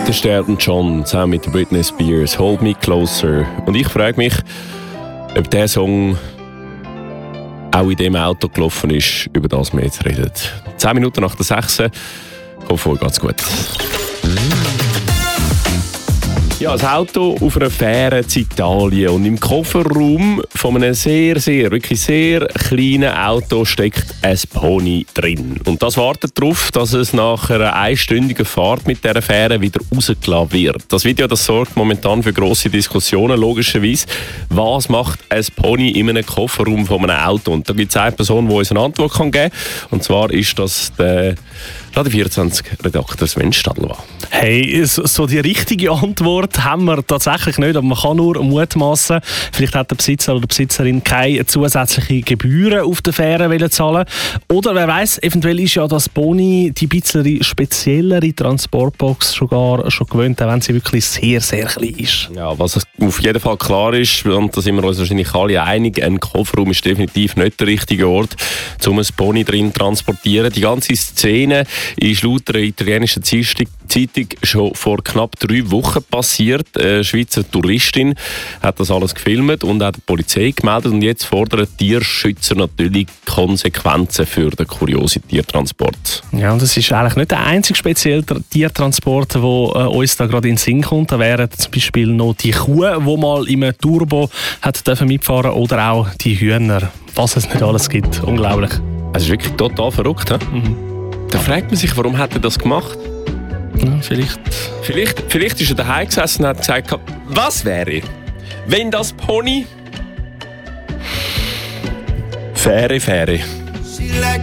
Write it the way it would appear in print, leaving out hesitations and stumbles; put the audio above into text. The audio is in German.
Der Elton John zusammen mit Britney Spears, Hold Me Closer. Und ich frage mich, ob dieser Song auch in dem Auto gelaufen ist, über das wir jetzt reden. 10 Minuten nach der 6. Ich hoffe, euch geht's gut. Ja, das Auto auf einer Fähre in Italien und im Kofferraum von einem wirklich sehr kleinen Auto steckt ein Pony drin. Und das wartet darauf, dass es nach einer einstündigen Fahrt mit dieser Fähre wieder rausgelassen wird. Das Video, das sorgt momentan für grosse Diskussionen, logischerweise. Was macht ein Pony in einem Kofferraum von einem Auto? Und da gibt es eine Person, die uns eine Antwort geben kann. Und zwar ist das der Radio 24-Redakteur Sven Stadelmann. Hey, so die richtige Antwort haben wir tatsächlich nicht, aber man kann nur mutmaßen. Vielleicht hat der Besitzer oder die Besitzerin keine zusätzlichen Gebühren auf der Fähre zahlen. Oder wer weiß, eventuell ist ja das Pony die bisschen speziellere Transportbox schon gewöhnt, auch wenn sie wirklich sehr, sehr klein ist. Ja, was auf jeden Fall klar ist, und da sind wir uns wahrscheinlich alle einig, ein Kofferraum ist definitiv nicht der richtige Ort, um ein Pony drin zu transportieren. Die ganze Szene ist laut der italienischen Zeitung schon vor knapp 3 Wochen passiert. Eine Schweizer Touristin hat das alles gefilmt und hat die Polizei gemeldet. Und jetzt fordern Tierschützer natürlich Konsequenzen für den kuriosen Tiertransport. Ja, und das ist eigentlich nicht der einzige spezielle Tiertransport, der uns da gerade in den Sinn kommt. Da wären zum Beispiel noch die Kuh, die mal im Turbo hat mitfahren durfte, oder auch die Hühner. Was es nicht alles gibt. Unglaublich. Es ist wirklich total verrückt. Da fragt man sich, warum hat er das gemacht? Ja, vielleicht ist er daheim gesessen und hat gesagt, was wäre, wenn das Pony Fähre. She like